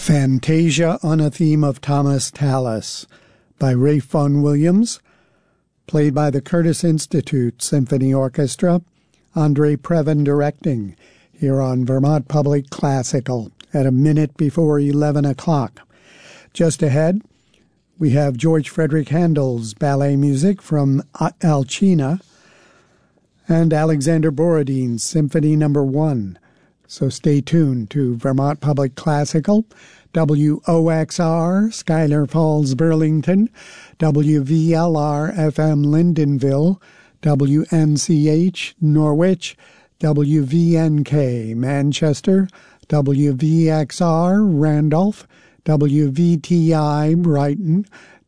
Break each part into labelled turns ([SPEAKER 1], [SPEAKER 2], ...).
[SPEAKER 1] Fantasia on a Theme of Thomas Tallis by Ralph Vaughan Williams, played by the Curtis Institute Symphony Orchestra, Andre Previn directing, here on Vermont Public Classical at a minute before 11 o'clock. Just ahead, we have George Frederick Handel's ballet music from Alcina and Alexander Borodin's Symphony No. 1. So stay tuned to Vermont Public Classical, WOXR, Schuyler Falls, Burlington, WVLR-FM, Lyndonville, WNCH, Norwich, WVNK, Manchester, WVXR, Randolph, WVTI, Brighton,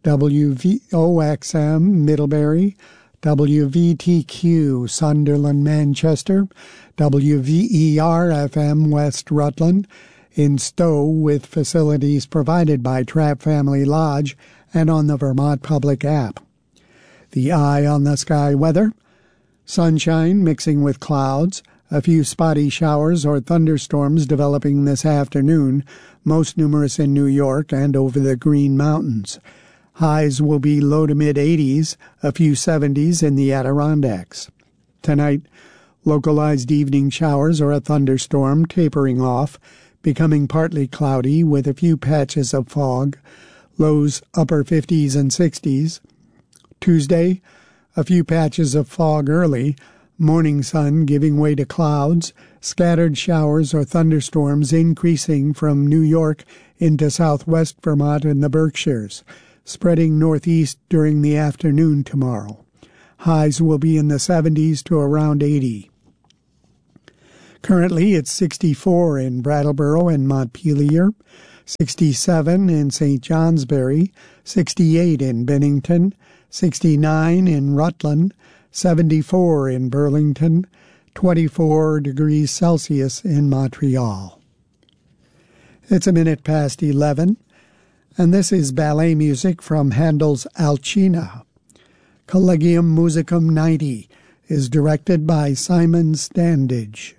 [SPEAKER 1] WVOXM, Middlebury, WVTQ, Sunderland, Manchester, WVER-FM, West Rutland, in Stowe, with facilities provided by Trapp Family Lodge and on the Vermont Public app. The eye on the sky weather: sunshine mixing with clouds, a few spotty showers or thunderstorms developing this afternoon, most numerous in New York and over the Green Mountains. Highs will be low to mid-80s, a few 70s in the Adirondacks. Tonight, localized evening showers or a thunderstorm tapering off, becoming partly cloudy with a few patches of fog, lows upper 50s and 60s. Tuesday, a few patches of fog early, morning sun giving way to clouds, scattered showers or thunderstorms increasing from New York into southwest Vermont and the Berkshires, spreading northeast during the afternoon tomorrow. Highs will be in the 70s to around 80. Currently, it's 64 in Brattleboro and Montpelier, 67 in St. Johnsbury, 68 in Bennington, 69 in Rutland, 74 in Burlington, 24 degrees Celsius in Montreal. It's a minute past 11, and this is ballet music from Handel's Alcina. Collegium Musicum 90 is directed by Simon Standage.